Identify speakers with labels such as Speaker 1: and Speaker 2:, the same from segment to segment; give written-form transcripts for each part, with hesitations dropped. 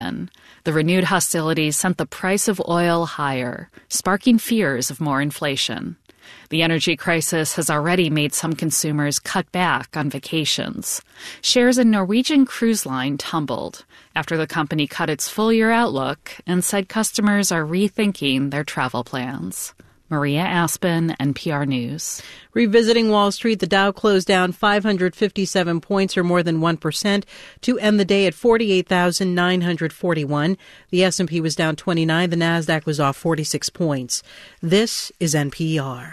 Speaker 1: Washington. The renewed hostilities sent the price of oil higher, sparking fears of more inflation. The energy crisis has already made some consumers cut back on vacations. Shares in Norwegian Cruise Line tumbled after the company cut its full-year outlook and said customers are rethinking their travel plans. Maria Aspen, NPR News.
Speaker 2: Revisiting Wall Street, the Dow closed down 557 points or more than 1% to end the day at 48,941. The S&P was down 29. The Nasdaq was off 46 points. This is NPR.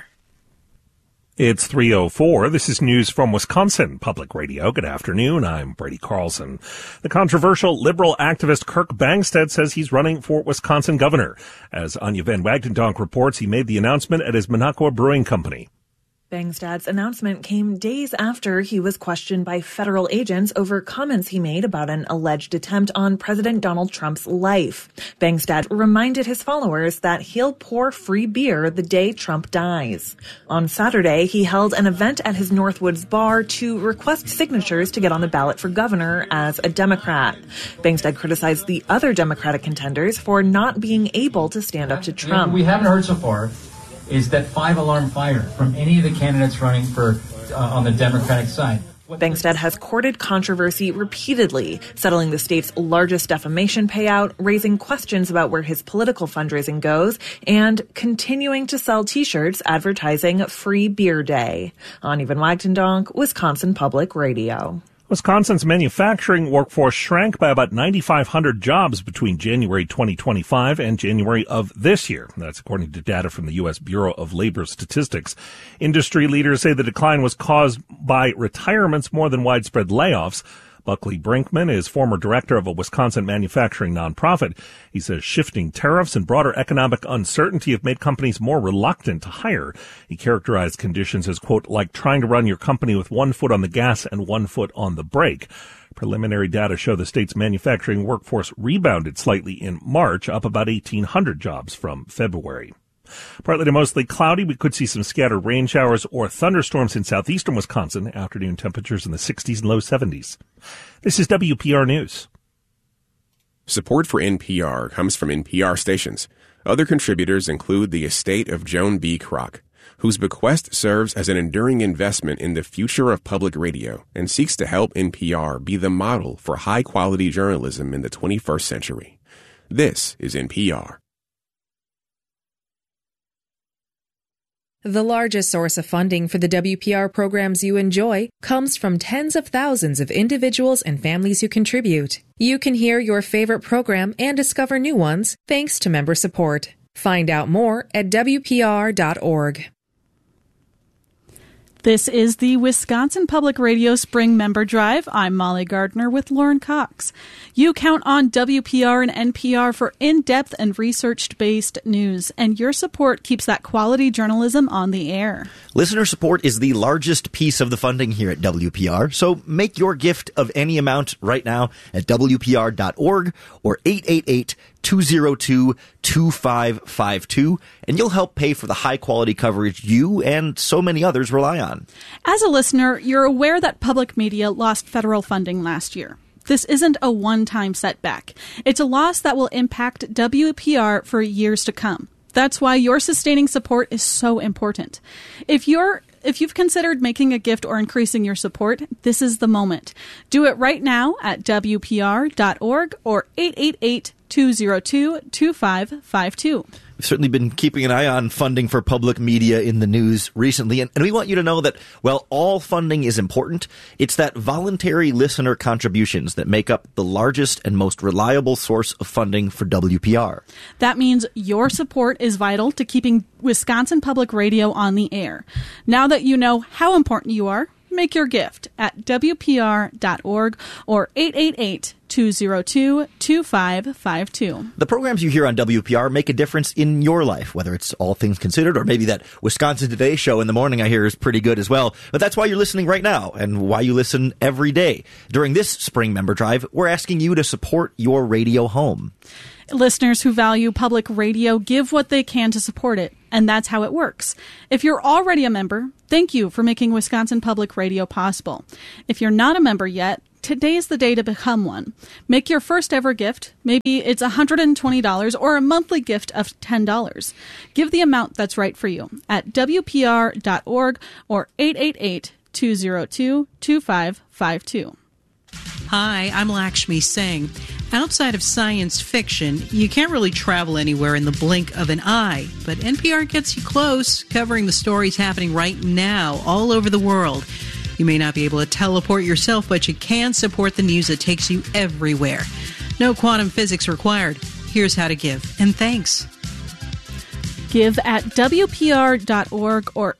Speaker 3: It's 3:04. This is news from Wisconsin Public Radio. Good afternoon. I'm Brady Carlson. The controversial liberal activist Kirk Bangstad says he's running for Wisconsin governor. As Anya Van Wagendonk reports, he made the announcement at his Minocqua Brewing Company.
Speaker 4: Bangstad's announcement came days after he was questioned by federal agents over comments he made about an alleged attempt on President Donald Trump's life. Bangstad reminded his followers that he'll pour free beer the day Trump dies. On Saturday, he held an event at his Northwoods bar to request signatures to get on the ballot for governor as a Democrat. Bangstad criticized the other Democratic contenders for not being able to stand up to Trump.
Speaker 5: What we haven't heard so far is that 5-alarm fire from any of the candidates running for on the Democratic side.
Speaker 4: Bangstad has courted controversy repeatedly, settling the state's largest defamation payout, raising questions about where his political fundraising goes, and continuing to sell T-shirts advertising Free Beer Day. Anya Van Wagendonk, Wisconsin Public Radio.
Speaker 3: Wisconsin's manufacturing workforce shrank by about 9,500 jobs between January 2025 and January of this year. That's according to data from the U.S. Bureau of Labor Statistics. Industry leaders say the decline was caused by retirements more than widespread layoffs. Buckley Brinkman is former director of a Wisconsin manufacturing nonprofit. He says shifting tariffs and broader economic uncertainty have made companies more reluctant to hire. He characterized conditions as, quote, like trying to run your company with one foot on the gas and one foot on the brake. Preliminary data show the state's manufacturing workforce rebounded slightly in March, up about 1,800 jobs from February. Partly to mostly cloudy. We could see some scattered rain showers or thunderstorms in southeastern Wisconsin. Afternoon temperatures in the 60s and low 70s. This is WPR News.
Speaker 6: Support for NPR comes from NPR stations. Other contributors include the estate of Joan B. Kroc, whose bequest serves as an enduring investment in the future of public radio and seeks to help NPR be the model for high-quality journalism in the 21st century. This is NPR.
Speaker 7: The largest source of funding for the WPR programs you enjoy comes from tens of thousands of individuals and families who contribute. You can hear your favorite program and discover new ones thanks to member support. Find out more at WPR.org.
Speaker 8: This is the Wisconsin Public Radio Spring Member Drive. I'm Molly Gardner with Lauren Cox. You count on WPR and NPR for in-depth and research-based news, and your support keeps that quality journalism on the air.
Speaker 9: Listener support is the largest piece of the funding here at WPR, so make your gift of any amount right now at WPR.org or 888-202-2552, and you'll help pay for the high-quality coverage you and so many others rely on.
Speaker 8: As a listener, you're aware that public media lost federal funding last year. This isn't a one-time setback. It's a loss that will impact WPR for years to come. That's why your sustaining support is so important. If you've considered making a gift or increasing your support, this is the moment. Do it right now at WPR.org or 888-202-2552.
Speaker 9: We've certainly been keeping an eye on funding for public media in the news recently, and we want you to know that while all funding is important, it's that voluntary listener contributions that make up the largest and most reliable source of funding for WPR.
Speaker 8: That means your support is vital to keeping Wisconsin Public Radio on the air. Now that you know how important you are, make your gift at WPR.org or 888-202-2552.
Speaker 9: The programs you hear on WPR make a difference in your life, whether it's All Things Considered or maybe that Wisconsin Today show in the morning I hear is pretty good as well. But that's why you're listening right now and why you listen every day. During this spring member drive, we're asking you to support your radio home.
Speaker 8: Listeners who value public radio give what they can to support it, and that's how it works. If you're already a member, thank you for making Wisconsin Public Radio possible. If you're not a member yet, today's the day to become one. Make your first ever gift. Maybe it's $120 or a monthly gift of $10. Give the amount that's right for you at WPR.org or 888-202-2552.
Speaker 2: Hi, I'm Lakshmi Singh. Outside of science fiction, you can't really travel anywhere in the blink of an eye, but NPR gets you close, covering the stories happening right now all over the world. You may not be able to teleport yourself, but you can support the news that takes you everywhere. No quantum physics required. Here's how to give. And thanks.
Speaker 8: Give at WPR.org or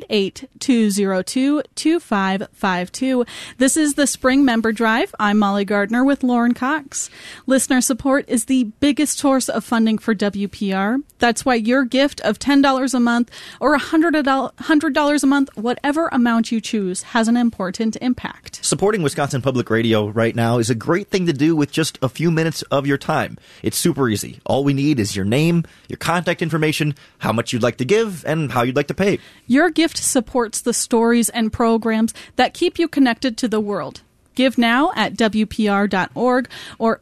Speaker 8: 888-202-2552. This is the Spring Member Drive. I'm Molly Gardner with Lauren Cox. Listener support is the biggest source of funding for WPR. That's why your gift of $10 a month or $100 a month, whatever amount you choose, has an important impact.
Speaker 9: Supporting Wisconsin Public Radio right now is a great thing to do with just a few minutes of your time. It's super easy. All we need is your name, your contact information, how much you'd like to give, and how you'd like to pay.
Speaker 8: Your gift supports the stories and programs that keep you connected to the world. Give now at WPR.org or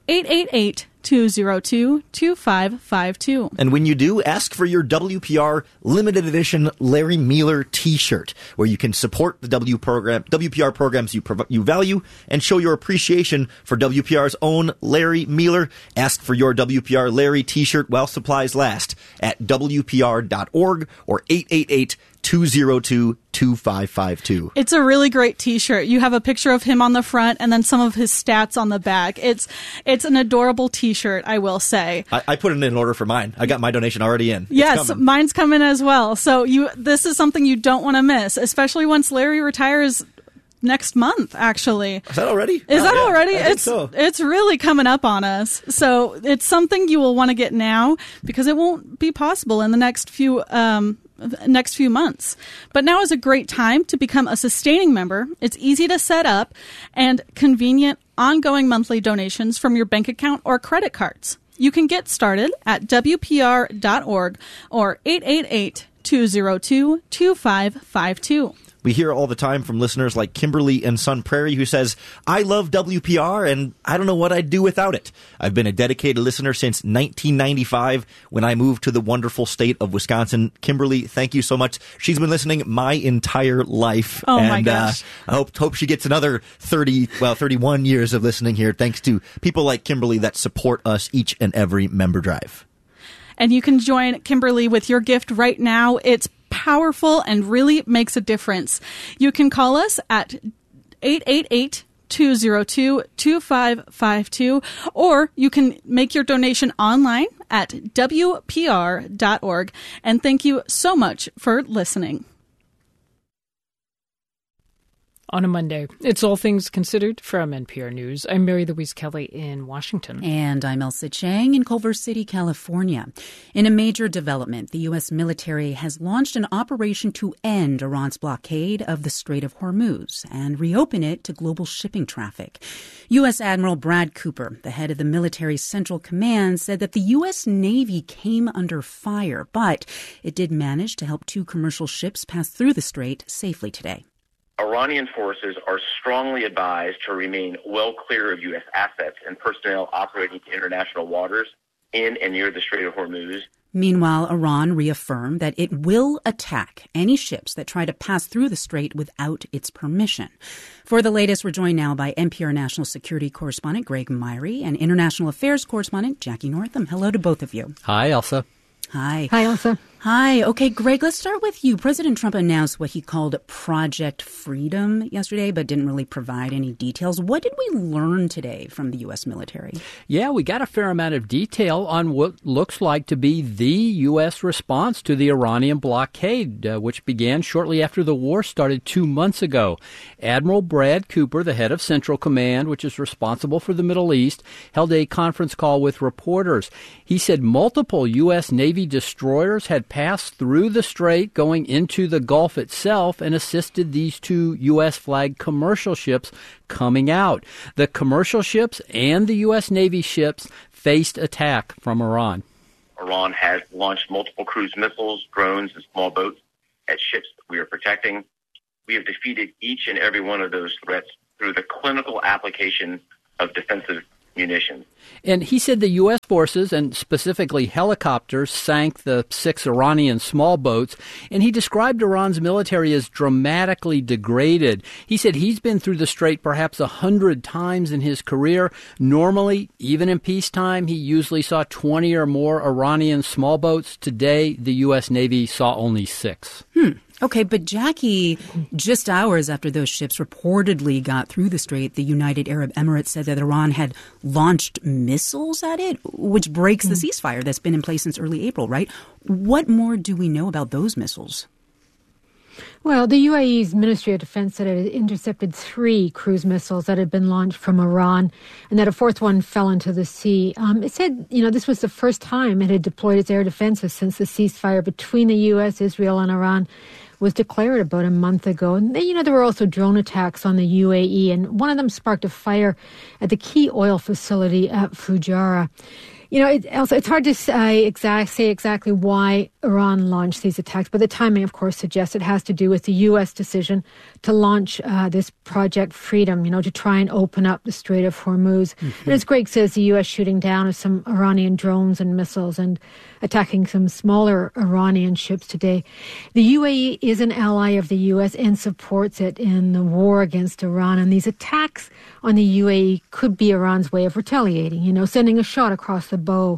Speaker 8: 888-202-2552.
Speaker 9: And when you do, ask for your WPR limited edition Larry Mueller t-shirt, where you can support the WPR programs you value and show your appreciation for WPR's own Larry Mueller. Ask for your WPR Larry t-shirt while supplies last at WPR.org or 888-202-2552.
Speaker 8: It's a really great t-shirt. You have a picture of him on the front and then some of his stats on the back. It's an adorable t-shirt, I will say.
Speaker 9: I put it in order for mine. I got my donation already in.
Speaker 8: Yes, mine's coming as well. So this is something you don't want to miss, especially once Larry retires next month, actually.
Speaker 9: Is that already?
Speaker 8: Is that already?
Speaker 9: I think so.
Speaker 8: It's really coming up on us. So it's something you will want to get now because it won't be possible in the next few months. But now is a great time to become a sustaining member. It's easy to set up and convenient ongoing monthly donations from your bank account or credit cards. You can get started at WPR.org or 888-202-2552.
Speaker 9: We hear all the time from listeners like Kimberly in Sun Prairie who says, I love WPR and I don't know what I'd do without it. I've been a dedicated listener since 1995 when I moved to the wonderful state of Wisconsin. Kimberly, thank you so much. She's been listening my entire life.
Speaker 8: Oh, my gosh.
Speaker 9: I hope she gets another 31 years of listening here, thanks to people like Kimberly that support us each and every member drive.
Speaker 8: And you can join Kimberly with your gift right now. It's powerful and really makes a difference. You can call us at 888-202-2552, or you can make your donation online at WPR.org. And thank you so much for listening.
Speaker 10: On a Monday, it's All Things Considered from NPR News. I'm Mary Louise Kelly in Washington.
Speaker 11: And I'm Elsa Chang in Culver City, California. In a major development, the U.S. military has launched an operation to end Iran's blockade of the Strait of Hormuz and reopen it to global shipping traffic. U.S. Admiral Brad Cooper, the head of the military's Central Command, said that the U.S. Navy came under fire, but it did manage to help 2 commercial ships pass through the strait safely today.
Speaker 12: Iranian forces are strongly advised to remain well clear of U.S. assets and personnel operating in international waters in and near the Strait of Hormuz.
Speaker 11: Meanwhile, Iran reaffirmed that it will attack any ships that try to pass through the strait without its permission. For the latest, we're joined now by NPR national security correspondent Greg Myrie and international affairs correspondent Jackie Northam. Hello to both of you.
Speaker 13: Hi, Elsa.
Speaker 11: Hi.
Speaker 14: Hi, Elsa.
Speaker 11: Hi. Okay, Greg, let's start with you. President Trump announced what he called Project Freedom yesterday, but didn't really provide any details. What did we learn today from the U.S. military?
Speaker 13: Yeah, we got a fair amount of detail on what looks like to be the U.S. response to the Iranian blockade, which began shortly after the war started 2 months ago. Admiral Brad Cooper, the head of Central Command, which is responsible for the Middle East, held a conference call with reporters. He said multiple U.S. Navy destroyers had passed through the strait going into the Gulf itself and assisted these 2 U.S.-flagged commercial ships coming out. The commercial ships and the U.S. Navy ships faced attack from Iran.
Speaker 12: Iran has launched multiple cruise missiles, drones, and small boats at ships that we are protecting. We have defeated each and every one of those threats through the clinical application of defensive munitions.
Speaker 13: And he said the U.S. forces, and specifically helicopters, sank the 6 Iranian small boats, and he described Iran's military as dramatically degraded. He said he's been through the strait perhaps 100 times in his career. Normally, even in peacetime, he usually saw 20 or more Iranian small boats. Today, the U.S. Navy saw only 6.
Speaker 11: Okay, but Jackie, just hours after those ships reportedly got through the strait, the United Arab Emirates said that Iran had launched missiles at it, which breaks the ceasefire that's been in place since early April, right? What more do we know about those missiles?
Speaker 14: Well, the UAE's Ministry of Defense said it had intercepted 3 cruise missiles that had been launched from Iran and that a 4th one fell into the sea. It said, this was the first time it had deployed its air defenses since the ceasefire between the U.S., Israel, and Iran was declared about a month ago. And, there were also drone attacks on the UAE, and one of them sparked a fire at the key oil facility at Fujairah. It's hard to say exactly why Iran launched these attacks, but the timing, of course, suggests it has to do with the U.S. decision to launch this Project Freedom, to try and open up the Strait of Hormuz. And as Greg says, the U.S. shooting down of some Iranian drones and missiles and attacking some smaller Iranian ships today. The UAE is an ally of the U.S. and supports it in the war against Iran. And these attacks on the UAE could be Iran's way of retaliating, sending a shot across the bow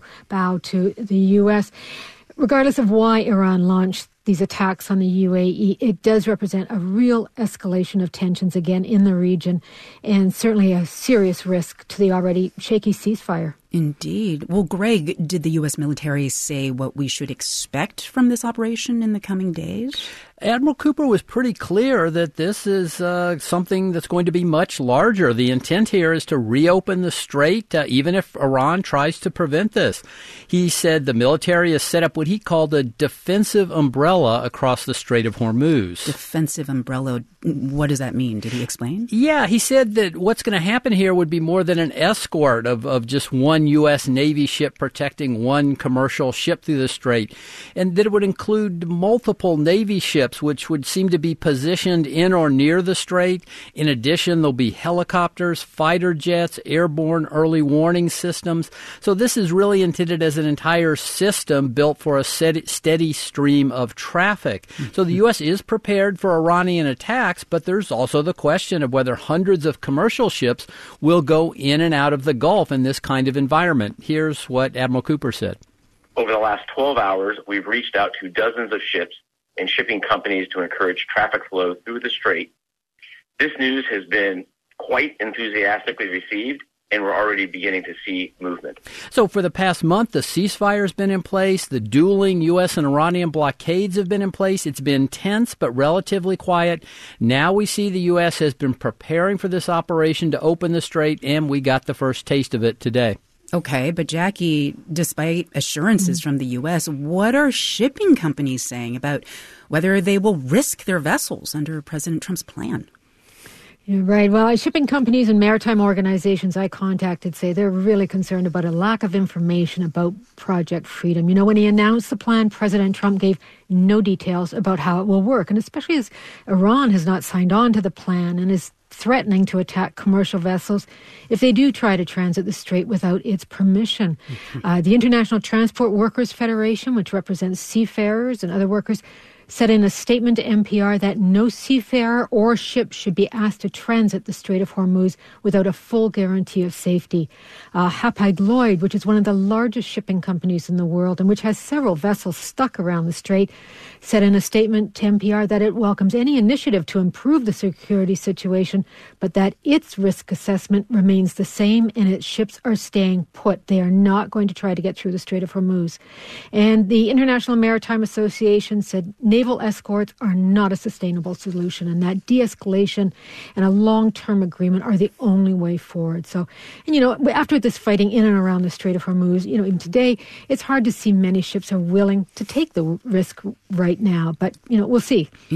Speaker 14: to the U.S. Regardless of why Iran launched these attacks on the UAE, it does represent a real escalation of tensions again in the region and certainly a serious risk to the already shaky ceasefire.
Speaker 11: Indeed. Well, Greg, did the U.S. military say what we should expect from this operation in the coming days?
Speaker 13: Admiral Cooper was pretty clear that this is something that's going to be much larger. The intent here is to reopen the strait, even if Iran tries to prevent this. He said the military has set up what he called a defensive umbrella across the Strait of Hormuz.
Speaker 11: Defensive umbrella, what does that mean? Did he explain?
Speaker 13: Yeah, he said that what's going to happen here would be more than an escort of just one U.S. Navy ship protecting one commercial ship through the strait, and that it would include multiple Navy ships which would seem to be positioned in or near the strait. In addition, there'll be helicopters, fighter jets, airborne early warning systems. So this is really intended as an entire system built for a steady stream of traffic. So the U.S. is prepared for Iranian attacks, but there's also the question of whether hundreds of commercial ships will go in and out of the Gulf in this kind of environment. Here's what Admiral Cooper said.
Speaker 12: Over the last 12 hours, we've reached out to dozens of ships and shipping companies to encourage traffic flow through the strait. This news has been quite enthusiastically received, and we're already beginning to see movement.
Speaker 13: So for the past month, the ceasefire's been in place. The dueling U.S. and Iranian blockades have been in place. It's been tense but relatively quiet. Now we see the U.S. has been preparing for this operation to open the strait, and we got the first taste of it today.
Speaker 11: Okay, but Jackie, despite assurances from the U.S., what are shipping companies saying about whether they will risk their vessels under President Trump's plan?
Speaker 14: Yeah, right. Well, shipping companies and maritime organizations I contacted say they're really concerned about a lack of information about Project Freedom. When he announced the plan, President Trump gave no details about how it will work, and especially as Iran has not signed on to the plan and is threatening to attack commercial vessels if they do try to transit the strait without its permission. The International Transport Workers Federation, which represents seafarers and other workers, said in a statement to NPR that no seafarer or ship should be asked to transit the Strait of Hormuz without a full guarantee of safety. Hapag-Lloyd, which is one of the largest shipping companies in the world and which has several vessels stuck around the strait, said in a statement to NPR that it welcomes any initiative to improve the security situation, but that its risk assessment remains the same and its ships are staying put. They are not going to try to get through the Strait of Hormuz. And the International Maritime Association said naval escorts are not a sustainable solution and that de-escalation and a long-term agreement are the only way forward. So, and after this fighting in and around the Strait of Hormuz, even today, it's hard to see many ships are willing to take the risk right now, but we'll see.
Speaker 11: Yeah.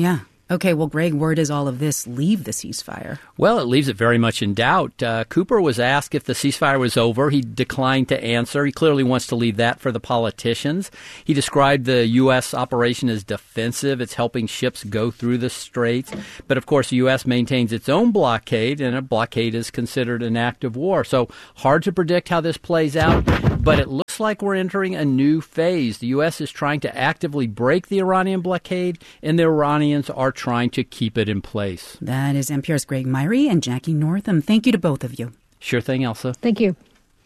Speaker 11: Okay, well, Greg, where does all of this leave the ceasefire?
Speaker 13: Well, it leaves it very much in doubt. Cooper was asked if the ceasefire was over. He declined to answer. He clearly wants to leave that for the politicians. He described the U.S. operation as defensive. It's helping ships go through the straits. But, of course, the U.S. maintains its own blockade, and a blockade is considered an act of war. So hard to predict how this plays out, but it looks like we're entering a new phase. The U.S. is trying to actively break the Iranian blockade, and the Iranians are trying to keep it in place.
Speaker 11: That is NPR's Greg Myrie and Jackie Northam. Thank you to both of you.
Speaker 13: Sure thing, Elsa.
Speaker 14: Thank you.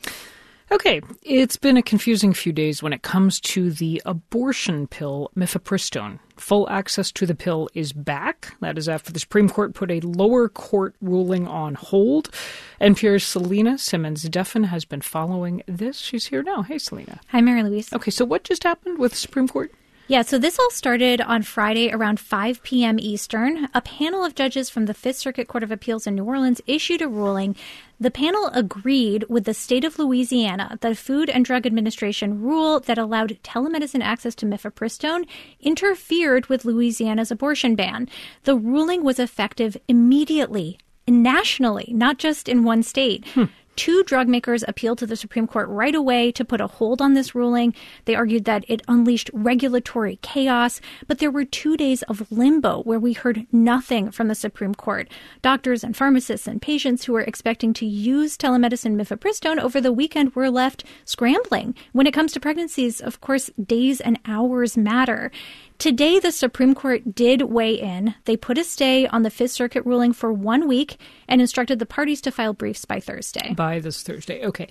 Speaker 10: Okay, it's been a confusing few days when it comes to the abortion pill mifepristone. Full access to the pill is back. That is after the Supreme Court put a lower court ruling on hold. NPR's Selena Simmons-Duffin has been following this. She's here now. Hey, Selena.
Speaker 15: Hi, Mary Louise.
Speaker 10: Okay, so what just happened with the Supreme Court?
Speaker 15: Yeah, so this all started on Friday around 5 p.m. Eastern. A panel of judges from the Fifth Circuit Court of Appeals in New Orleans issued a ruling. The panel agreed with the state of Louisiana, the Food and Drug Administration rule that allowed telemedicine access to mifepristone interfered with Louisiana's abortion ban. The ruling was effective immediately, nationally, not just in one state. Two drug makers appealed to the Supreme Court right away to put a hold on this ruling. They argued that it unleashed regulatory chaos, but there were 2 days of limbo where we heard nothing from the Supreme Court. Doctors and pharmacists and patients who were expecting to use telemedicine mifepristone over the weekend were left scrambling. When it comes to pregnancies, of course, days and hours matter. Today, the Supreme Court did weigh in. They put a stay on the Fifth Circuit ruling for 1 week and instructed the parties to file briefs by Thursday.
Speaker 10: By this Thursday. Okay.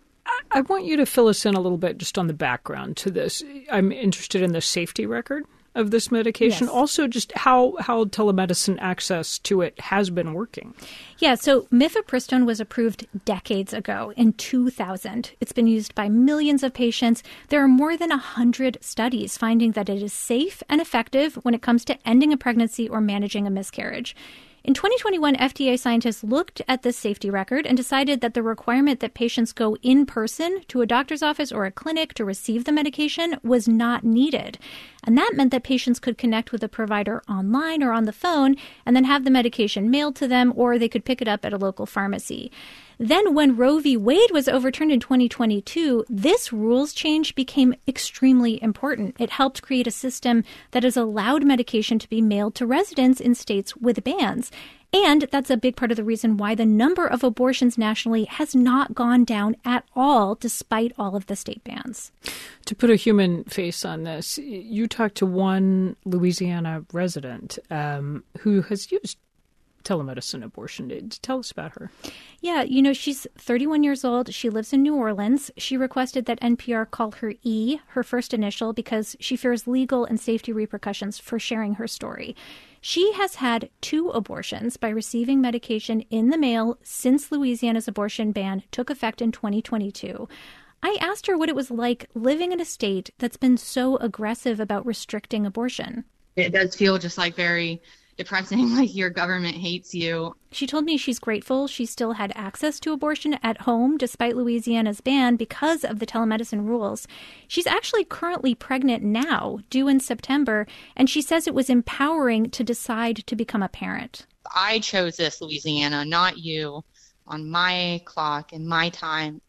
Speaker 10: I want you to fill us in a little bit just on the background to this. I'm interested in the safety record of this medication.
Speaker 15: Yes.
Speaker 10: Also, just how telemedicine access to it has been working.
Speaker 15: Yeah, so mifepristone was approved decades ago in 2000. It's been used by millions of patients. There are more than 100 studies finding that it is safe and effective when it comes to ending a pregnancy or managing a miscarriage. In 2021, FDA scientists looked at this safety record and decided that the requirement that patients go in person to a doctor's office or a clinic to receive the medication was not needed. And that meant that patients could connect with a provider online or on the phone and then have the medication mailed to them, or they could pick it up at a local pharmacy. Then when Roe v. Wade was overturned in 2022, this rules change became extremely important. It helped create a system that has allowed medication to be mailed to residents in states with bans. And that's a big part of the reason why the number of abortions nationally has not gone down at all, despite all of the state bans.
Speaker 10: To put a human face on this, you talked to one Louisiana resident who has used telemedicine abortion. Tell us about her.
Speaker 15: Yeah, she's 31 years old. She lives in New Orleans. She requested that NPR call her E, her first initial, because she fears legal and safety repercussions for sharing her story. She has had 2 abortions by receiving medication in the mail since Louisiana's abortion ban took effect in 2022. I asked her what it was like living in a state that's been so aggressive about restricting abortion.
Speaker 16: It does feel just like very depressing, like your government hates you.
Speaker 15: She told me she's grateful she still had access to abortion at home despite Louisiana's ban because of the telemedicine rules. She's actually currently pregnant now, due in September, and she says it was empowering to decide to become a parent.
Speaker 16: I chose this, Louisiana, not you, on my clock and my time.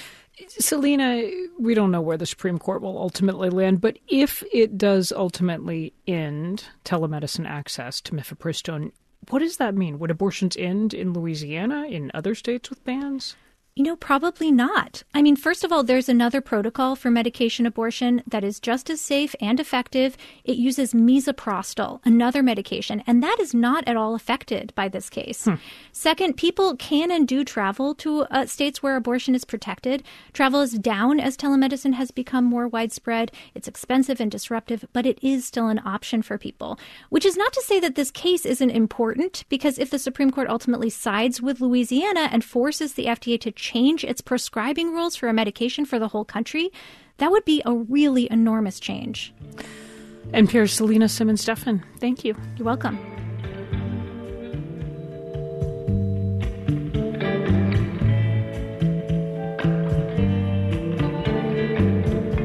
Speaker 10: Selena, we don't know where the Supreme Court will ultimately land, but if it does ultimately end telemedicine access to mifepristone, what does that mean? Would abortions end in Louisiana, in other states with bans?
Speaker 15: Probably not. I mean, first of all, there's another protocol for medication abortion that is just as safe and effective. It uses misoprostol, another medication, and that is not at all affected by this case. Second, people can and do travel to states where abortion is protected. Travel is down as telemedicine has become more widespread. It's expensive and disruptive, but it is still an option for people, which is not to say that this case isn't important, because if the Supreme Court ultimately sides with Louisiana and forces the FDA to change its prescribing rules for a medication for the whole country, that would be a really enormous change.
Speaker 10: NPR's Selena Simmons-Duffin, thank you.
Speaker 15: You're welcome.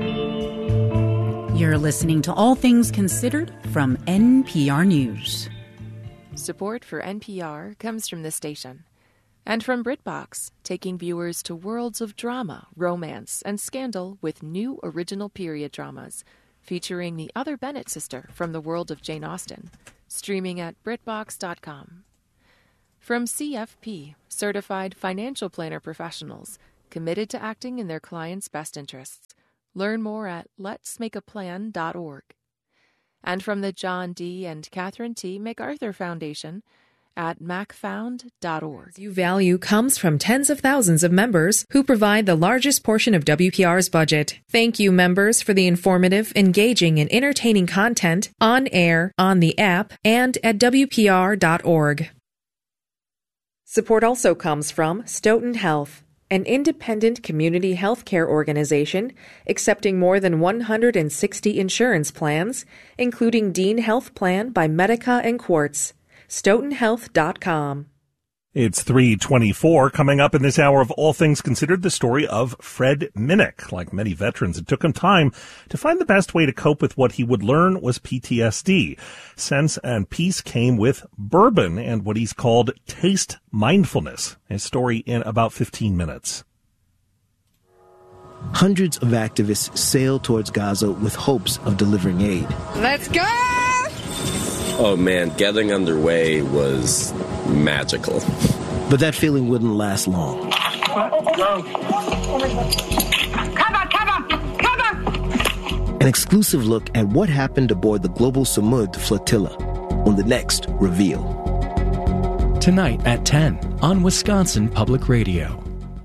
Speaker 11: You're listening to All Things Considered from NPR News.
Speaker 17: Support for NPR comes from this station. And from BritBox, taking viewers to worlds of drama, romance, and scandal with new original period dramas, featuring the other Bennett sister from the world of Jane Austen, streaming at BritBox.com. From CFP, certified financial planner professionals, committed to acting in their clients' best interests. Learn more at letsmakeaplan.org. And from the John D. and Catherine T. MacArthur Foundation at macfound.org.
Speaker 7: You value comes from tens of thousands of members who provide the largest portion of WPR's budget. Thank you, members, for the informative, engaging, and entertaining content on air, on the app, and at WPR.org. Support also comes from Stoughton Health, an independent community healthcare organization accepting more than 160 insurance plans, including Dean Health Plan by Medica and Quartz. StoughtonHealth.com.
Speaker 3: It's 3:24. Coming up in this hour of All Things Considered, the story of Fred Minnick. Like many veterans, it took him time to find the best way to cope with what he would learn was PTSD. Sense and peace came with bourbon and what he's called taste mindfulness. His story in about 15 minutes.
Speaker 18: Hundreds of activists sailed towards Gaza with hopes of delivering aid.
Speaker 19: Let's go!
Speaker 20: Oh man, getting underway was magical.
Speaker 18: But that feeling wouldn't last long.
Speaker 19: Cover!
Speaker 18: An exclusive look at what happened aboard the Global Samud flotilla on the next Reveal.
Speaker 21: Tonight at 10 on Wisconsin Public Radio.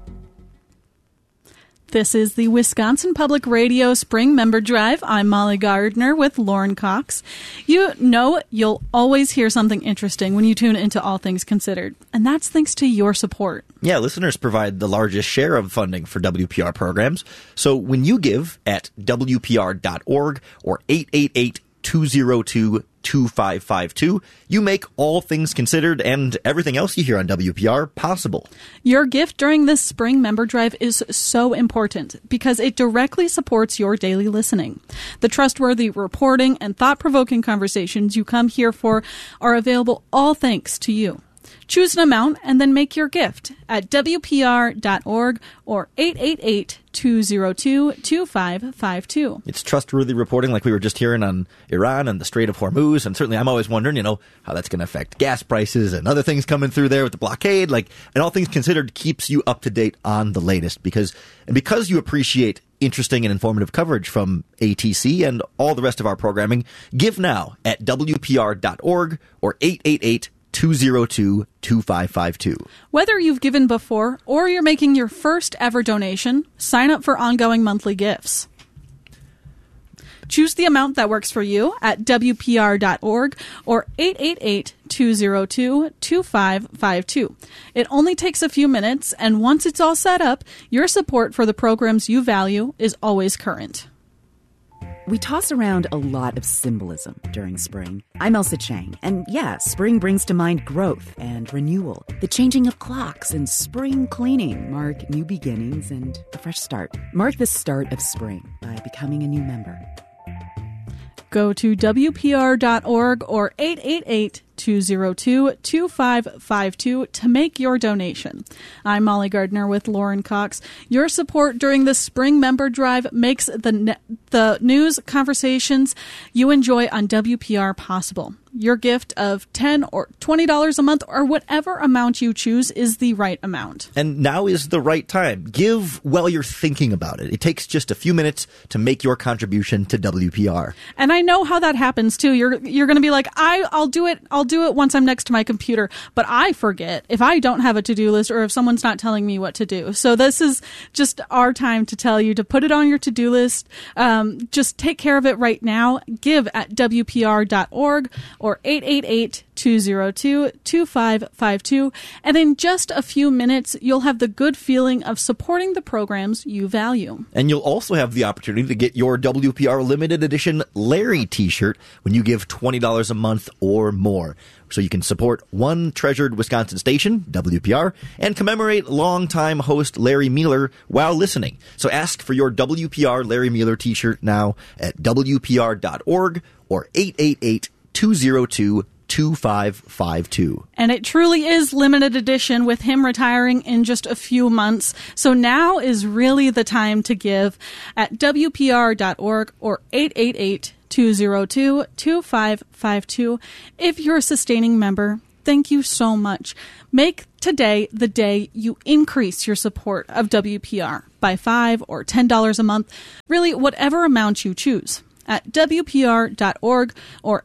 Speaker 8: This is the Wisconsin Public Radio Spring Member Drive. I'm Molly Gardner with Lauren Cox. You know you'll always hear something interesting when you tune into All Things Considered, and that's thanks to your support.
Speaker 9: Yeah, listeners provide the largest share of funding for WPR programs. So when you give at WPR.org or 888-202-2552, you make All Things Considered and everything else you hear on WPR possible.
Speaker 8: Your gift during this spring member drive is so important because it directly supports your daily listening. The trustworthy reporting and thought-provoking conversations you come here for are available all thanks to you. Choose an amount and then make your gift at WPR.org or 888-202-2552.
Speaker 9: It's trustworthy reporting like we were just hearing on Iran and the Strait of Hormuz. And certainly I'm always wondering, how that's going to affect gas prices and other things coming through there with the blockade. And All Things Considered keeps you up to date on the latest because you appreciate interesting and informative coverage from ATC and all the rest of our programming. Give now at WPR.org or 888-202-2552.
Speaker 8: Whether you've given before or you're making your first ever donation, sign up for ongoing monthly gifts. Choose the amount that works for you at WPR.org or 888-202-2552. It only takes a few minutes, and once it's all set up, your support for the programs you value is always current.
Speaker 22: We toss around a lot of symbolism during spring. I'm Elsa Chang, and spring brings to mind growth and renewal. The changing of clocks and spring cleaning mark new beginnings and a fresh start. Mark the start of spring by becoming a new member.
Speaker 8: Go to WPR.org or 888-202-2552 to make your donation. I'm Molly Gardner with Lauren Cox. Your support during the Spring Member Drive makes the news conversations you enjoy on WPR possible. Your gift of $10 or $20 a month or whatever amount you choose is the right amount.
Speaker 9: And now is the right time. Give while you're thinking about it. It takes just a few minutes to make your contribution to WPR.
Speaker 8: And I know how that happens too. You're going to be like, I'll do it once I'm next to my computer, but I forget if I don't have a to-do list or if someone's not telling me what to do. So this is just our time to tell you to put it on your to-do list. Just take care of it right now. Give at WPR.org or 888-202-2552. And in just a few minutes, you'll have the good feeling of supporting the programs you value.
Speaker 9: And you'll also have the opportunity to get your WPR limited edition Larry t-shirt when you give $20 a month or more. So you can support one treasured Wisconsin station, WPR, and commemorate longtime host Larry Mueller while listening. So ask for your WPR Larry Mueller t-shirt now at WPR.org or 888-202-2552. 2552.
Speaker 8: And it truly is limited edition with him retiring in just a few months. So now is really the time to give at WPR.org or 888-202-2552. If you're a sustaining member, thank you so much. Make today the day you increase your support of WPR by $5 or $10 a month, really whatever amount you choose, at WPR.org or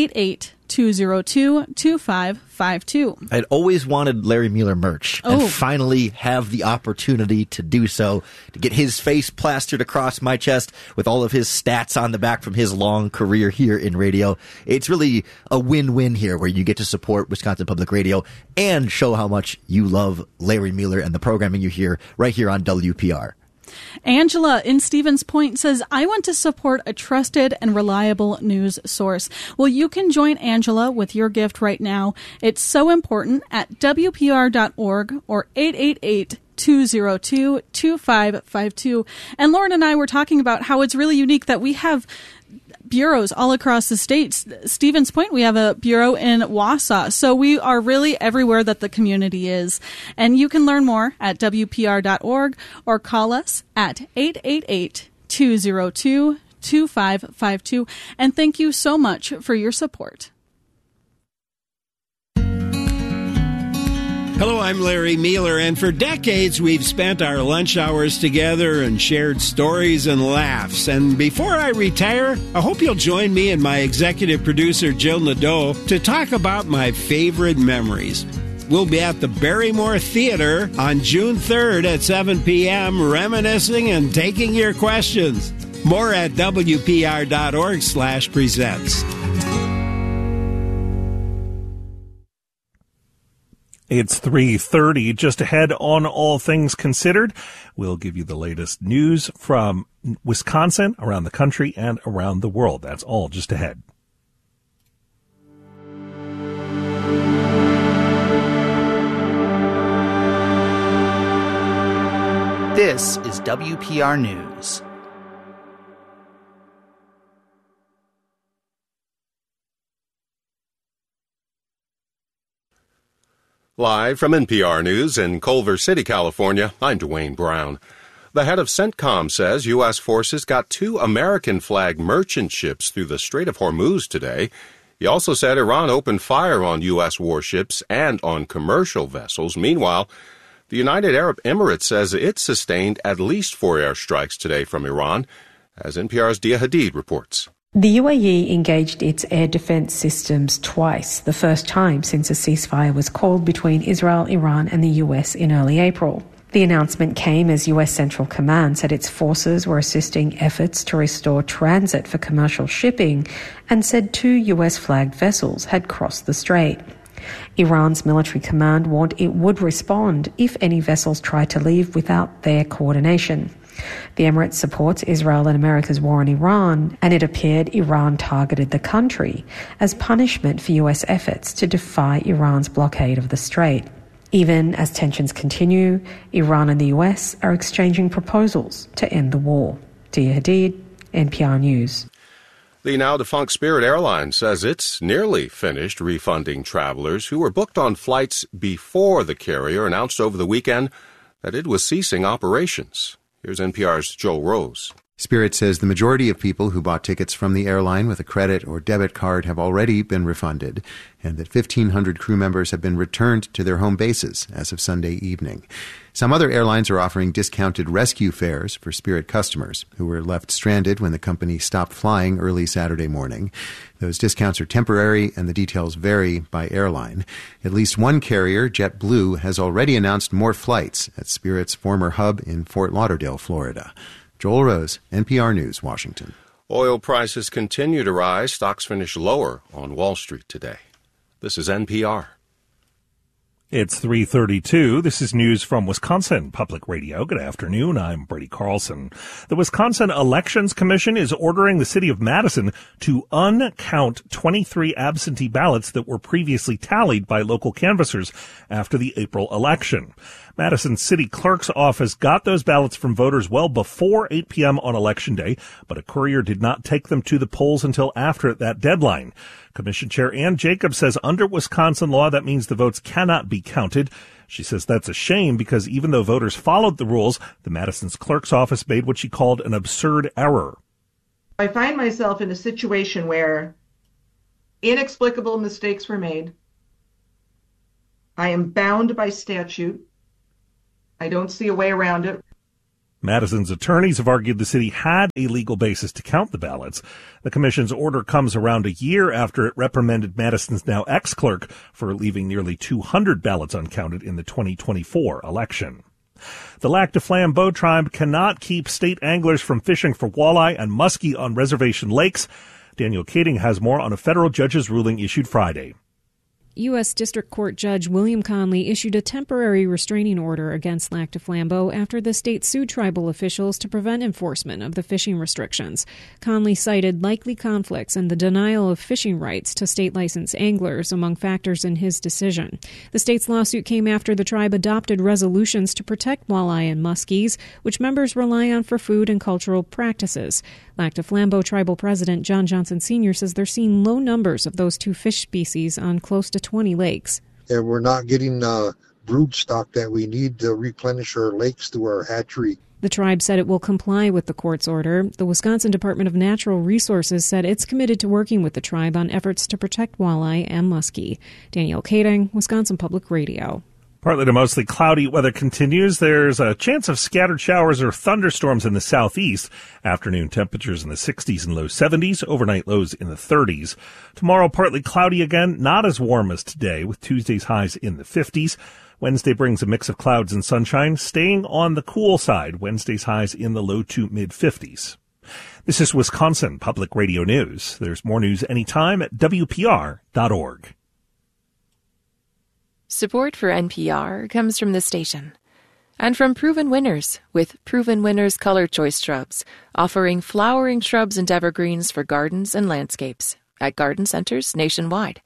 Speaker 8: 888-202-2552.
Speaker 9: I'd always wanted Larry Mueller merch and finally have the opportunity to do so, to get his face plastered across my chest with all of his stats on the back from his long career here in radio. It's really a win-win here where you get to support Wisconsin Public Radio and show how much you love Larry Mueller and the programming you hear right here on WPR.
Speaker 8: Angela in Stevens Point says, I want to support a trusted and reliable news source. Well, you can join Angela with your gift right now. It's so important at WPR.org or 888-202-2552. And Lauren and I were talking about how it's really unique that we have bureaus all across the state. Stevens Point, we have a bureau in Wausau. So we are really everywhere that the community is. And you can learn more at WPR.org or call us at 888-202-2552. And thank you so much for your support.
Speaker 1: Hello, I'm Larry Mueller, and for decades we've spent our lunch hours together and shared stories and laughs. And before I retire, I hope you'll join me and my executive producer, Jill Nadeau, to talk about my favorite memories. We'll be at the Barrymore Theater on June 3rd at 7 p.m., reminiscing and taking your questions. More at WPR.org/presents.
Speaker 3: It's 3:30. Just ahead on All Things Considered, we'll give you the latest news from Wisconsin, around the country, and around the world. That's all just ahead.
Speaker 5: This is WPR News.
Speaker 23: Live from NPR News in Culver City, California, I'm Dwayne Brown. The head of CENTCOM says U.S. forces got 2 American-flag merchant ships through the Strait of Hormuz today. He also said Iran opened fire on U.S. warships and on commercial vessels. Meanwhile, the United Arab Emirates says it sustained at least 4 airstrikes today from Iran, as NPR's Dia Hadid reports.
Speaker 24: The UAE engaged its air defense systems twice, the first time since a ceasefire was called between Israel, Iran and the US in early April. The announcement came as US Central Command said its forces were assisting efforts to restore transit for commercial shipping and said 2 US-flagged vessels had crossed the strait. Iran's military command warned it would respond if any vessels tried to leave without their coordination. The Emirates supports Israel and America's war on Iran, and it appeared Iran targeted the country as punishment for US efforts to defy Iran's blockade of the strait. Even as tensions continue, Iran and the US are exchanging proposals to end the war. Dia Hadid, NPR News.
Speaker 23: The now-defunct Spirit Airlines says it's nearly finished refunding travelers who were booked on flights before the carrier announced over the weekend that it was ceasing operations. Here's NPR's Joel Rose.
Speaker 25: Spirit says the majority of people who bought tickets from the airline with a credit or debit card have already been refunded, and that 1,500 crew members have been returned to their home bases as of Sunday evening. Some other airlines are offering discounted rescue fares for Spirit customers who were left stranded when the company stopped flying early Saturday morning. Those discounts are temporary, and the details vary by airline. At least one carrier, JetBlue, has already announced more flights at Spirit's former hub in Fort Lauderdale, Florida. Joel Rose, NPR News, Washington.
Speaker 23: Oil prices continue to rise. Stocks finish lower on Wall Street today. This is NPR.
Speaker 3: It's 3:32. This is news from Wisconsin Public Radio. Good afternoon. I'm Brady Carlson. The Wisconsin Elections Commission is ordering the city of Madison to uncount 23 absentee ballots that were previously tallied by local canvassers after the April election. Madison City Clerk's office got those ballots from voters well before 8 p.m. on Election Day, but a courier did not take them to the polls until after that deadline. Commission Chair Ann Jacobs says under Wisconsin law, that means the votes cannot be counted. She says that's a shame because even though voters followed the rules, the Madison's clerk's office made what she called an absurd error.
Speaker 2: I find myself in a situation where inexplicable mistakes were made. I am bound by statute. I don't see a way around it.
Speaker 3: Madison's attorneys have argued the city had a legal basis to count the ballots. The commission's order comes around a year after it reprimanded Madison's now ex-clerk for leaving nearly 200 ballots uncounted in the 2024 election. The Lac du Flambeau tribe cannot keep state anglers from fishing for walleye and muskie on reservation lakes. Daniel Kading has more on a federal judge's ruling issued Friday.
Speaker 4: U.S. District Court Judge William Conley issued a temporary restraining order against Lac du Flambeau after the state sued tribal officials to prevent enforcement of the fishing restrictions. Conley cited likely conflicts and the denial of fishing rights to state-licensed anglers among factors in his decision. The state's lawsuit came after the tribe adopted resolutions to protect walleye and muskies, which members rely on for food and cultural practices. Lac du Flambeau tribal president John Johnson Sr. says they're seeing low numbers of those two fish species on close to 20 lakes.
Speaker 6: And we're not getting brood stock that we need to replenish our lakes through our hatchery.
Speaker 4: The tribe said it will comply with the court's order. The Wisconsin Department of Natural Resources said it's committed to working with the tribe on efforts to protect walleye and muskie. Danielle Kading, Wisconsin Public Radio.
Speaker 3: Partly to mostly cloudy weather continues. There's a chance of scattered showers or thunderstorms in the southeast. Afternoon temperatures in the 60s and low 70s. Overnight lows in the 30s. Tomorrow, partly cloudy again, not as warm as today, with Tuesday's highs in the 50s. Wednesday brings a mix of clouds and sunshine, staying on the cool side. Wednesday's highs in the low to mid 50s. This is Wisconsin Public Radio News. There's more news anytime at WPR.org.
Speaker 17: Support for NPR comes from the station and from Proven Winners with Proven Winners Color Choice Shrubs, offering flowering shrubs and evergreens for gardens and landscapes at garden centers nationwide.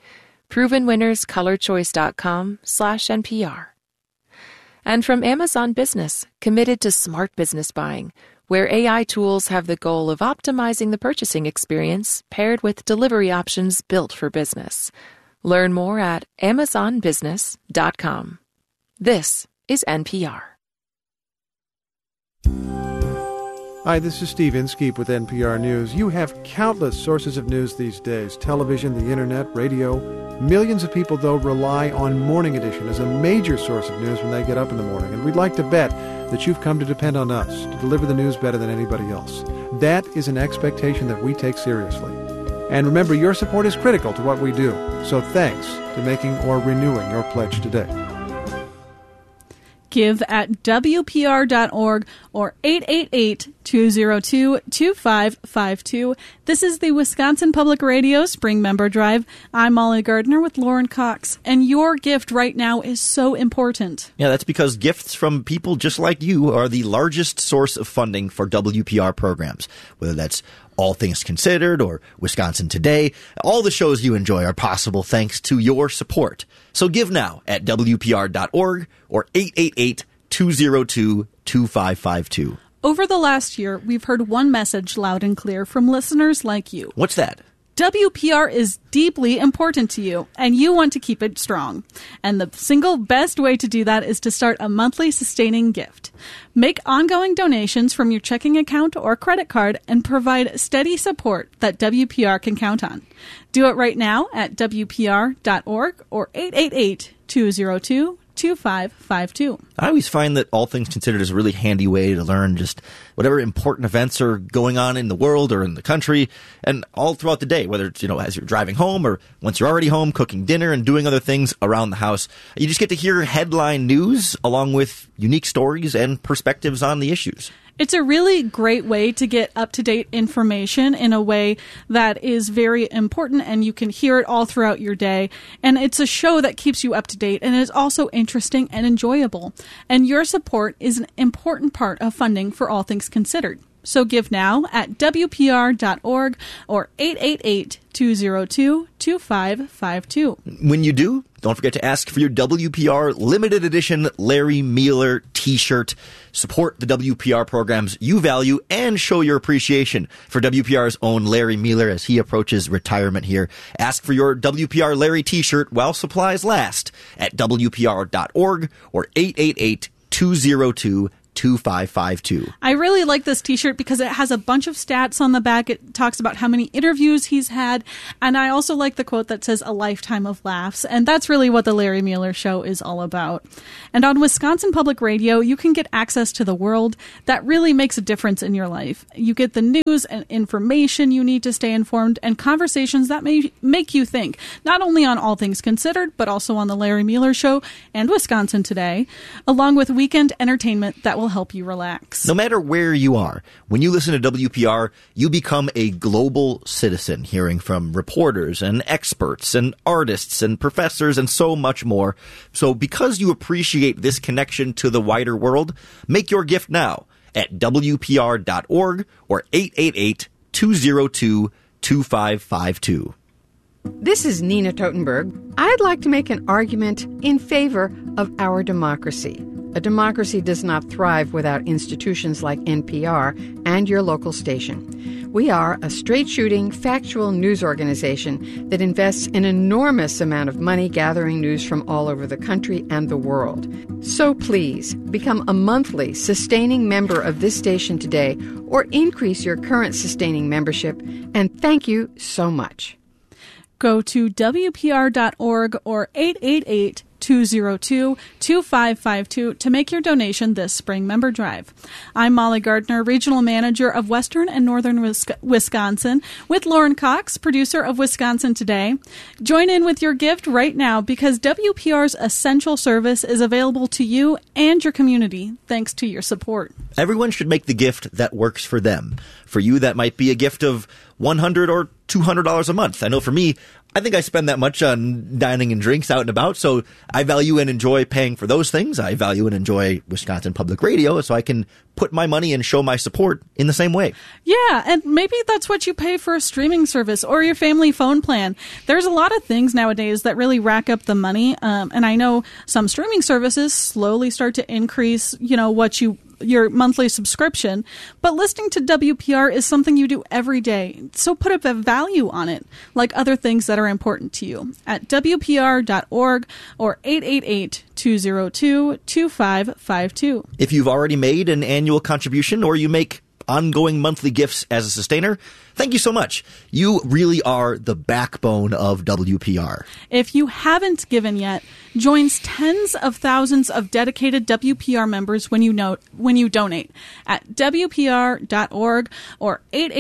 Speaker 17: ProvenWinnersColorChoice.com/NPR. And from Amazon Business, committed to smart business buying, where AI tools have the goal of optimizing the purchasing experience paired with delivery options built for business. Learn more at AmazonBusiness.com. This is NPR.
Speaker 12: Hi, this is Steve Inskeep with NPR News. You have countless sources of news these days. Television, the internet, radio. Millions of people, though, rely on Morning Edition as a major source of news when they get up in the morning. And we'd like to bet that you've come to depend on us to deliver the news better than anybody else. That is an expectation that we take seriously. And remember, your support is critical to what we do. So thanks to making or renewing your pledge today.
Speaker 8: Give at WPR.org or 888-202-2552. This is the Wisconsin Public Radio Spring Member Drive. I'm Molly Gardner with Lauren Cox. And your gift right now is so important.
Speaker 9: Yeah, that's because gifts from people just like you are the largest source of funding for WPR programs, whether that's All Things Considered or Wisconsin Today. All the shows you enjoy are possible thanks to your support. So give now at WPR.org or 888-202-2552.
Speaker 8: Over the last year, we've heard one message loud and clear from listeners like you.
Speaker 9: What's that?
Speaker 8: WPR is deeply important to you, and you want to keep it strong. And the single best way to do that is to start a monthly sustaining gift. Make ongoing donations from your checking account or credit card and provide steady support that WPR can count on. Do it right now at WPR.org or 888-202-2552. I
Speaker 9: always find that All Things Considered is a really handy way to learn just whatever important events are going on in the world or in the country and all throughout the day, whether it's, as you're driving home or once you're already home, cooking dinner and doing other things around the house. You just get to hear headline news along with unique stories and perspectives on the issues.
Speaker 8: It's a really great way to get up-to-date information in a way that is very important, and you can hear it all throughout your day. And it's a show that keeps you up to date, and is also interesting and enjoyable. And your support is an important part of funding for All Things Considered. So give now at WPR.org or 888-202-2552.
Speaker 9: When you do, don't forget to ask for your WPR limited edition Larry Mueller t-shirt. Support the WPR programs you value and show your appreciation for WPR's own Larry Mueller as he approaches retirement here. Ask for your WPR Larry t-shirt while supplies last at WPR.org or 888-202-2552.
Speaker 8: I really like this t-shirt because it has a bunch of stats on the back. It talks about how many interviews he's had. And I also like the quote that says a lifetime of laughs. And that's really what the Larry Mueller Show is all about. And on Wisconsin Public Radio, you can get access to the world that really makes a difference in your life. You get the news and information you need to stay informed and conversations that may make you think, not only on All Things Considered, but also on the Larry Mueller Show and Wisconsin Today, along with weekend entertainment that will help you relax.
Speaker 9: No matter where you are, when you listen to WPR, you become a global citizen, hearing from reporters and experts and artists and professors and so much more. So because you appreciate this connection to the wider world, make your gift now at WPR.org or 888-202-2552.
Speaker 10: This is Nina Totenberg. I'd like to make an argument in favor of our democracy. A democracy does not thrive without institutions like NPR and your local station. We are a straight-shooting, factual news organization that invests an enormous amount of money gathering news from all over the country and the world. So please, become a monthly sustaining member of this station today or increase your current sustaining membership, and thank you so much.
Speaker 8: Go to WPR.org or 888-202-2552 to make your donation this spring member drive. I'm Molly Gardner, Regional Manager of Western and Northern Wisconsin, with Lauren Cox, producer of Wisconsin Today. Join in with your gift right now because WPR's essential service is available to you and your community thanks to your support.
Speaker 9: Everyone should make the gift that works for them. For you, that might be a gift of $100 or $200 a month. I know for me, I think I spend that much on dining and drinks out and about, so I value and enjoy paying for those things. I value and enjoy Wisconsin Public Radio, so I can put my money and show my support in the same way.
Speaker 8: Yeah, and maybe that's what you pay for a streaming service or your family phone plan. There's a lot of things nowadays that really rack up the money, and I know some streaming services slowly start to increase, your monthly subscription, but listening to WPR is something you do every day. So put up a value on it, like other things that are important to you, at WPR.org or 888-202-2552.
Speaker 9: If you've already made an annual contribution or you make ongoing monthly gifts as a sustainer, thank you so much. You really are the backbone of WPR.
Speaker 8: If you haven't given yet, join tens of thousands of dedicated WPR members when you donate at WPR.org or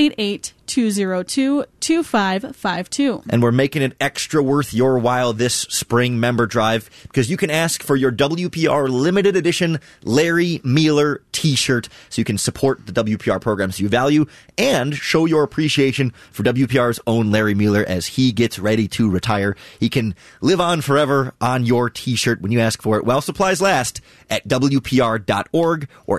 Speaker 8: 888-202-2552.
Speaker 9: And we're making it extra worth your while this spring member drive because you can ask for your WPR limited edition Larry Mueller t-shirt so you can support the WPR programs you value and show your appreciation for WPR's own Larry Mueller as he gets ready to retire. He can live on forever on your t-shirt when you ask for it while supplies last at WPR.org or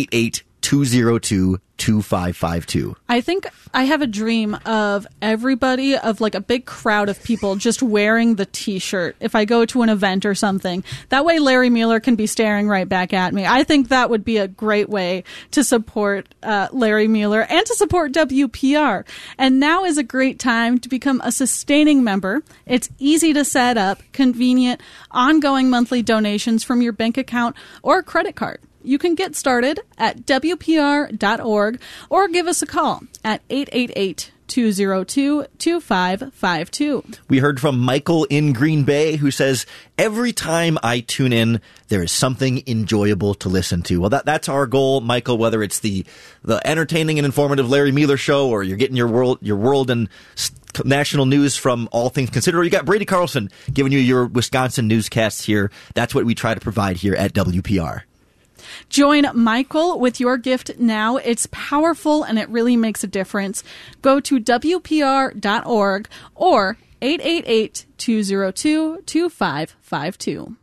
Speaker 9: 888-202-2552.
Speaker 8: I think I have a dream of everybody, of like a big crowd of people just wearing the t-shirt if I go to an event or something. That way Larry Mueller can be staring right back at me. I think that would be a great way to support Larry Mueller and to support WPR. And now is a great time to become a sustaining member. It's easy to set up, convenient, ongoing monthly donations from your bank account or credit card. You can get started at WPR.org or give us a call at 888-202-2552.
Speaker 9: We heard from Michael in Green Bay who says, every time I tune in, there is something enjoyable to listen to. Well, that's our goal, Michael, whether it's the entertaining and informative Larry Mueller Show or you're getting your world and national news from All Things Considered, or you got Brady Carlson giving you your Wisconsin newscasts here. That's what we try to provide here at WPR.
Speaker 8: Join Michael with your gift now. It's powerful and it really makes a difference. Go to WPR.org or 888-202-2552.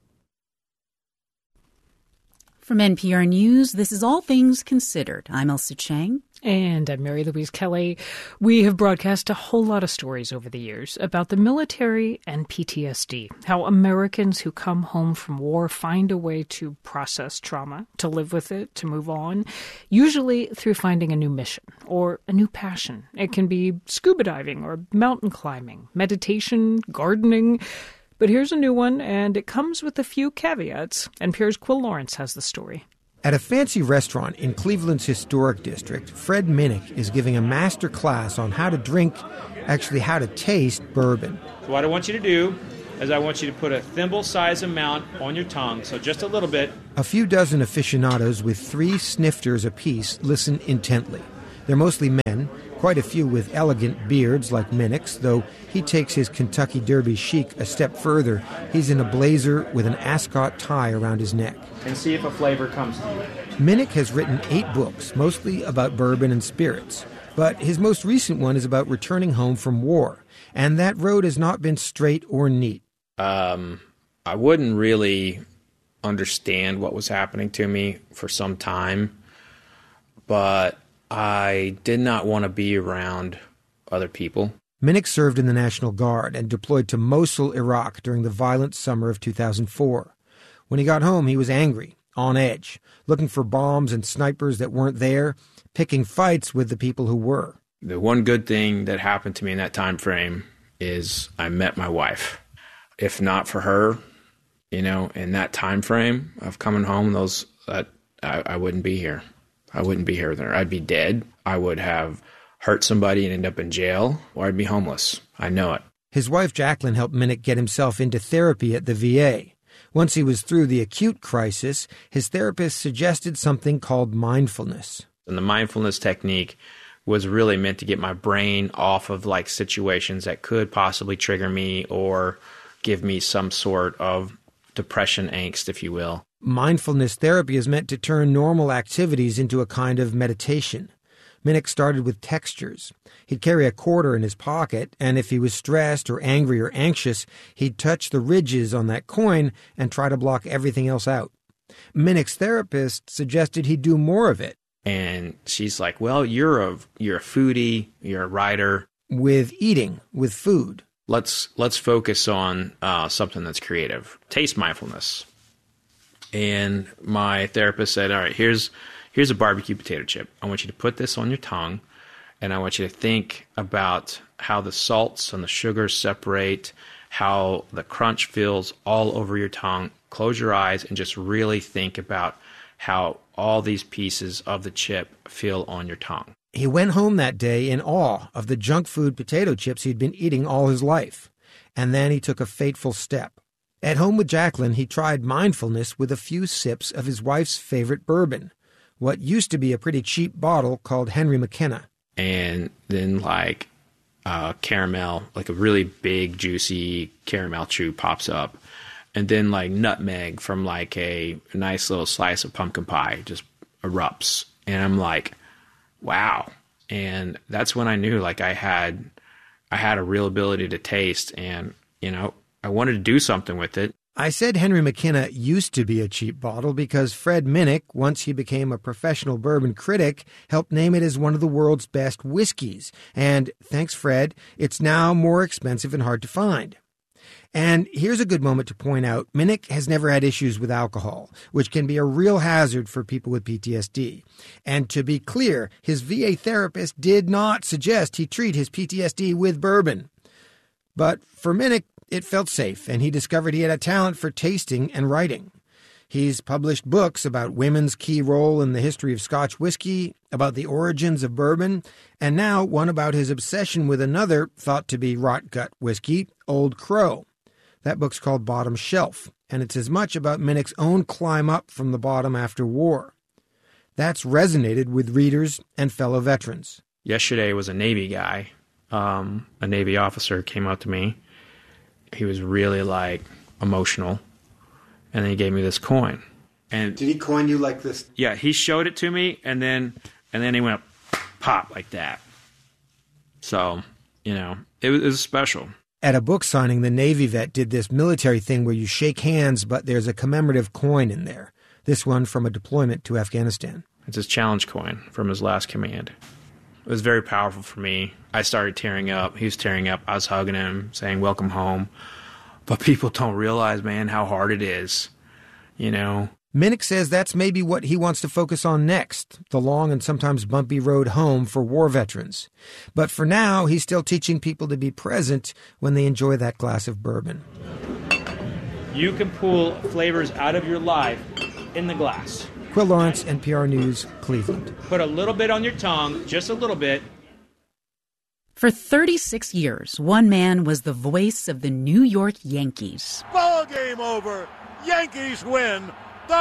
Speaker 22: From NPR News, this is All Things Considered. I'm Elsa Chang.
Speaker 11: And I'm Mary Louise Kelly. We have broadcast a whole lot of stories over the years about the military and PTSD, how Americans who come home from war find a way to process trauma, to live with it, to move on, usually through finding a new mission or a new passion. It can be scuba diving or mountain climbing, meditation, gardening. But here's a new one, and it comes with a few caveats. NPR's Quill Lawrence has the story.
Speaker 13: At a fancy restaurant in Cleveland's historic district, Fred Minnick is giving a master class on how to drink, actually how to taste, bourbon.
Speaker 14: So what I want you to do is I want you to put a thimble-size amount on your tongue, so just a little bit.
Speaker 13: A few dozen aficionados with 3 snifters apiece listen intently. They're mostly men, quite a few with elegant beards like Minnick's, though he takes his Kentucky Derby chic a step further. He's in a blazer with an ascot tie around his neck.
Speaker 14: And see if a flavor comes to you.
Speaker 13: Minnick has written 8 books, mostly about bourbon and spirits. But his most recent one is about returning home from war. And that road has not been straight or neat.
Speaker 15: I wouldn't really understand what was happening to me for some time. But I did not want to be around other people.
Speaker 13: Minnick served in the National Guard and deployed to Mosul, Iraq during the violent summer of 2004. When he got home, he was angry, on edge, looking for bombs and snipers that weren't there, picking fights with the people who were.
Speaker 15: The one good thing that happened to me in that time frame is I met my wife. If not for her, in that time frame of coming home, I wouldn't be here. I wouldn't be here there. I'd be dead. I would have hurt somebody and end up in jail, or I'd be homeless. I know it.
Speaker 13: His wife, Jacqueline, helped Minnick get himself into therapy at the VA. Once he was through the acute crisis, his therapist suggested something called mindfulness.
Speaker 15: And the mindfulness technique was really meant to get my brain off of situations that could possibly trigger me or give me some sort of depression angst, if you will.
Speaker 13: Mindfulness therapy is meant to turn normal activities into a kind of meditation. Minnick started with textures. He'd carry a quarter in his pocket, and if he was stressed or angry or anxious, he'd touch the ridges on that coin and try to block everything else out. Minnick's therapist suggested he do more of it.
Speaker 15: And she's like, well, you're a foodie, you're a writer.
Speaker 13: With eating, with food.
Speaker 15: Let's focus on something that's creative. Taste mindfulness. And my therapist said, all right, here's a barbecue potato chip. I want you to put this on your tongue, and I want you to think about how the salts and the sugars separate, how the crunch feels all over your tongue. Close your eyes and just really think about how all these pieces of the chip feel on your tongue.
Speaker 13: He went home that day in awe of the junk food potato chips he'd been eating all his life. And then he took a fateful step. At home with Jacqueline, he tried mindfulness with a few sips of his wife's favorite bourbon, what used to be a pretty cheap bottle called Henry McKenna.
Speaker 15: And then caramel, a really big, juicy caramel chew pops up. And then nutmeg from a nice little slice of pumpkin pie just erupts. And I'm like, wow. And that's when I knew I had a real ability to taste, and, I wanted to do something with it.
Speaker 13: I said Henry McKenna used to be a cheap bottle because Fred Minnick, once he became a professional bourbon critic, helped name it as one of the world's best whiskeys. And thanks, Fred, it's now more expensive and hard to find. And here's a good moment to point out, Minnick has never had issues with alcohol, which can be a real hazard for people with PTSD. And to be clear, his VA therapist did not suggest he treat his PTSD with bourbon. But for Minnick, it felt safe, and he discovered he had a talent for tasting and writing. He's published books about women's key role in the history of Scotch whiskey, about the origins of bourbon, and now one about his obsession with another thought to be rot-gut whiskey, Old Crow. That book's called Bottom Shelf, and it's as much about Minnick's own climb up from the bottom after war. That's resonated with readers and fellow veterans.
Speaker 15: Yesterday was a Navy guy, a Navy officer came up to me. He was really emotional, and then he gave me this coin. And
Speaker 13: did he coin you like this?
Speaker 15: Yeah, he showed it to me, and then he went pop like that. So, it was special.
Speaker 13: At a book signing, the Navy vet did this military thing where you shake hands, but there's a commemorative coin in there. This one from a deployment to Afghanistan.
Speaker 15: It's his challenge coin from his last command. It was very powerful for me. I started tearing up. He was tearing up. I was hugging him, saying, welcome home. But people don't realize, man, how hard it is,
Speaker 13: Minnick says that's maybe what he wants to focus on next, the long and sometimes bumpy road home for war veterans. But for now, he's still teaching people to be present when they enjoy that glass of bourbon.
Speaker 14: You can pull flavors out of your life in the glass.
Speaker 13: Quill Lawrence, NPR News, Cleveland.
Speaker 14: Put a little bit on your tongue, just a little bit.
Speaker 22: For 36 years, one man was the voice of the New York Yankees.
Speaker 7: Ball game over. Yankees win. The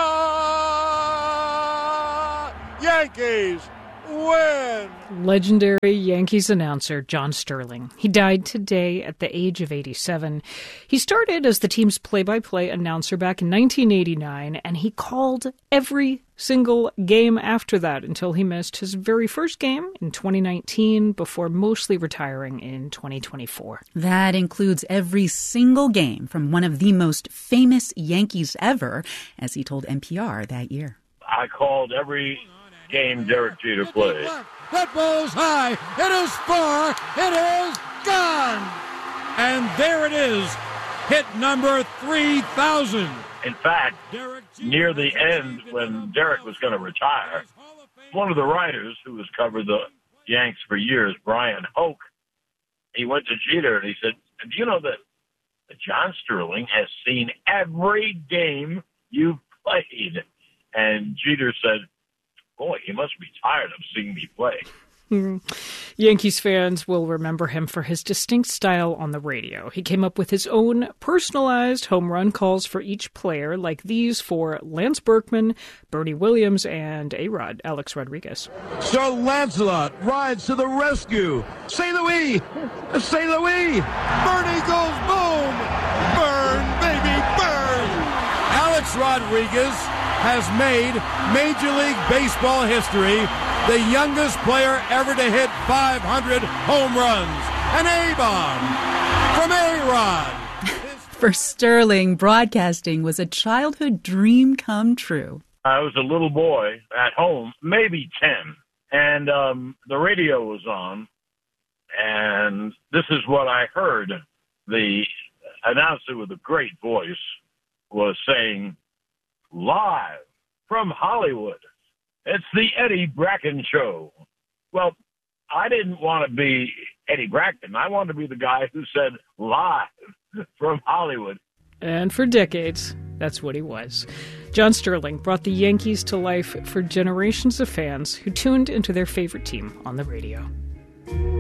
Speaker 7: Yankees win!
Speaker 11: Legendary Yankees announcer John Sterling. He died today at the age of 87. He started as the team's play-by-play announcer back in 1989, and he called every single game after that until he missed his very first game in 2019 before mostly retiring in 2024.
Speaker 22: That includes every single game from one of the most famous Yankees ever, as he told NPR that year.
Speaker 7: I called every game Derek Jeter played.
Speaker 16: That ball's high. It is far. It is gone. And there it is. Hit number 3,000.
Speaker 7: In fact, near the end, when Derek was going to retire, one of the writers who has covered the Yanks for years, Brian Hoke, he went to Jeter and he said, do you know that John Sterling has seen every game you've played? And Jeter said, boy, he must be tired of seeing me play.
Speaker 11: Yankees fans will remember him for his distinct style on the radio. He came up with his own personalized home run calls for each player, like these for Lance Berkman, Bernie Williams, and A-Rod, Alex Rodriguez.
Speaker 16: Sir Lancelot rides to the rescue. Say Louis! Say Louis! Bernie goes boom! Burn, baby, burn! Alex Rodriguez has made Major League Baseball history, the youngest player ever to hit 500 home runs. An A-bomb from A-Rod.
Speaker 22: For Sterling, broadcasting was a childhood dream come true.
Speaker 7: I was a little boy at home, maybe 10, and the radio was on, and this is what I heard. The announcer with a great voice was saying, live from Hollywood, it's the Eddie Bracken Show. Well, I didn't want to be Eddie Bracken. I wanted to be the guy who said live from Hollywood.
Speaker 11: And for decades, that's what he was. John Sterling brought the Yankees to life for generations of fans who tuned into their favorite team on the radio.